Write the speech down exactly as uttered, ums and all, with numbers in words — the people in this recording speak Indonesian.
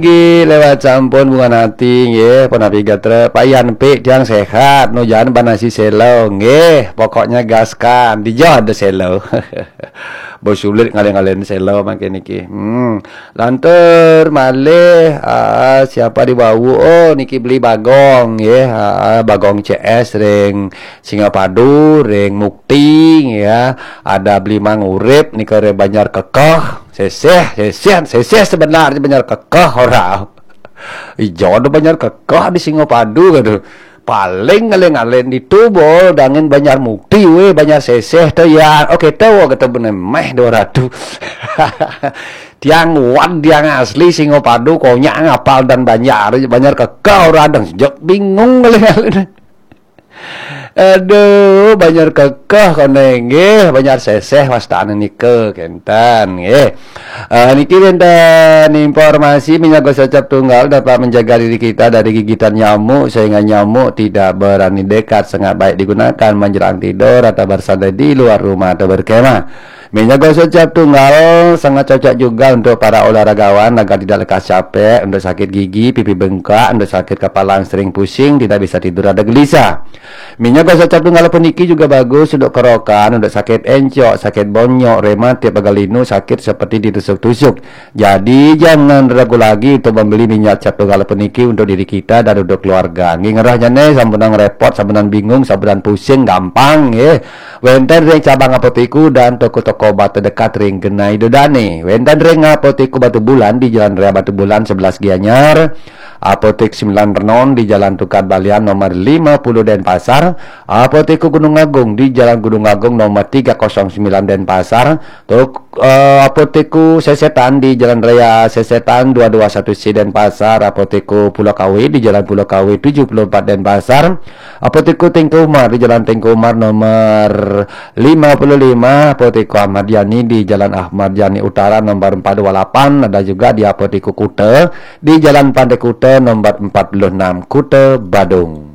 Gi lewat sampun bunga nating nggih penapi gatra payan pe yang sehat no jangan banasi selo nggih pokoknya gaskan dijauh ada selo bos sulit ngalen-ngalen selo makin niki hmm lantur malih ah, siapa di bawah oh niki beli bagong nggih ah, bagong C S ring Singapadu ring Mukti ya ada beli mang urip nika re Banjar Kekeh seseh seseh seseh sebenarnya Banjar Kekeh ora ijo ada Banjar Kekeh di Singapadu gitu paling ngalen-ngalen itu bol dangin Banjar Mukti we Banjar seseh teh ya oke teh kata bener meh dua ratus tiang wan tiang asli Singapadu konya ngapal dan Banjar Banjar Kekeh ora deng jek bingung ngalen-ngalen aduh Banjar Kekeh koneng nggih Banjar seseh wastane nike kenten nggih uh, niki wonten informasi minyak gosok tunggal dapat menjaga diri kita dari gigitan nyamuk sehingga nyamuk tidak berani dekat sangat baik digunakan menjelang tidur atau bersantai di luar rumah atau berkemah. Minyak gosok tunggal sangat cocok juga untuk para olahragawan agar tidak lekas capek, untuk sakit gigi, pipi bengkak, untuk sakit kepala yang sering pusing, tidak bisa tidur ada gelisah. Minyak gosok tunggal peniki juga bagus untuk kerokan, untuk sakit encok, sakit bonyok, rematik, bagalinu, sakit seperti ditusuk-tusuk. Jadi jangan ragu lagi untuk membeli minyak cap tunggal peniki untuk diri kita dan untuk keluarga. Ngerahnya nih sambunan repot, sambunan bingung, sambunan pusing gampang ya. Wenten ring cabang apoteku dan toko-toko obat terdekat ring Genai Dodane. Wenten ring apoteku Batu Bulan di Jalan Raya Batu Bulan sebelas Gianyar. Apotek sembilan Renon di Jalan Tukar Balian nomor lima puluh Denpasar. Apoteku Gunung Agung di Jalan Gunung Agung nomor tiga nol sembilan Denpasar. Tuk uh, apoteku Sesetan di Jalan Raya Sesetan dua dua satu C Denpasar. Apoteku Pulau Kawi di Jalan Pulau Kawi tujuh puluh empat Denpasar. Apoteku Tengku Umar di Jalan Tengku Umar nomor lima puluh lima. Apoteku Ahmad Yani di Jalan Ahmad Yani Utara nomor empat dua delapan. Ada juga di Apoteku Kute di Jalan Pandai Kute nomor empat puluh enam Kute Badung.